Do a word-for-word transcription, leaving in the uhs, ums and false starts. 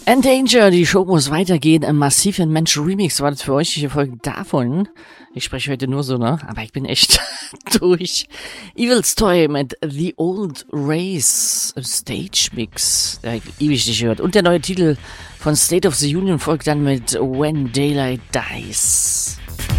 Endanger, die Show muss weitergehen. Im massiven Mensch Remix war das für euch die Folge davon. Ich spreche heute nur so, ne? Aber ich bin echt durch. Evil's Toy mit The Old Race Stage Mix. Der hab ich ewig nicht gehört. Und der neue Titel von State of the Union folgt dann mit When Daylight Dies.